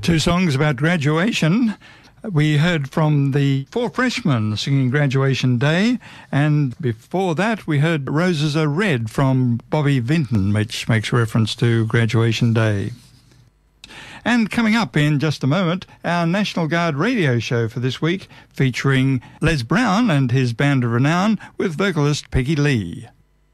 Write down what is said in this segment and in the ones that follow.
Two songs about graduation. We heard from the Four Freshmen singing Graduation Day, and before that we heard Roses Are Red from Bobby Vinton, which makes reference to Graduation Day. And coming up in just a moment, our National Guard radio show for this week, featuring Les Brown and his Band of Renown with vocalist Peggy Lee.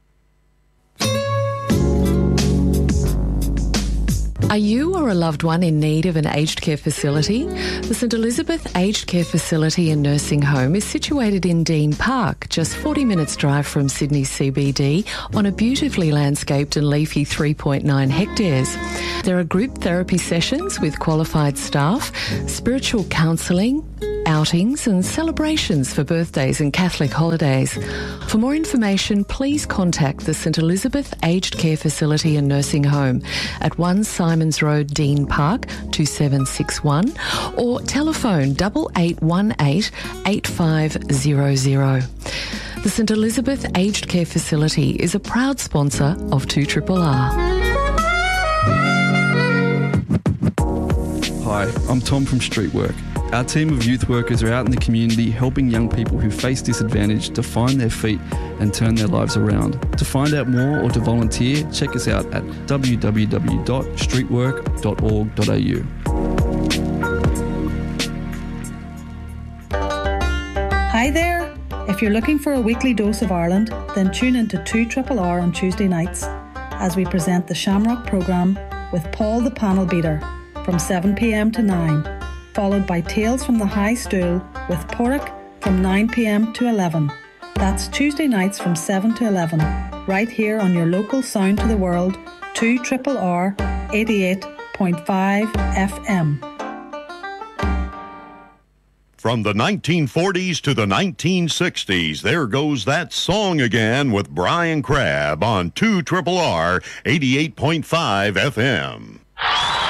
Are you or a loved one in need of an aged care facility? The St Elizabeth Aged Care Facility and Nursing Home is situated in Dean Park, just 40 minutes drive from Sydney CBD, on a beautifully landscaped and leafy 3.9 hectares. There are group therapy sessions with qualified staff, spiritual counselling, outings and celebrations for birthdays and Catholic holidays. For more information, please contact the St Elizabeth Aged Care Facility and Nursing Home at 1 Simons Road, Dean Park, 2761, or telephone 8818 8500. The St Elizabeth Aged Care Facility is a proud sponsor of 2RRR. Hi, I'm Tom from Streetwork. Our team of youth workers are out in the community helping young people who face disadvantage to find their feet and turn their lives around. To find out more or to volunteer, check us out at www.streetwork.org.au. Hi there! If you're looking for a weekly dose of Ireland, then tune into 2RRR on Tuesday nights as we present the Shamrock programme with Paul the Panel Beater from 7 p.m. to 9, followed by Tales from the High Stool with Porrick from 9 p.m. to 11. That's Tuesday nights from 7 to 11, right here on your local sound to the world, 2RRR 88.5 FM. From the 1940s to the 1960s, there goes that song again with Brian Crabb on 2RRR 88.5 FM.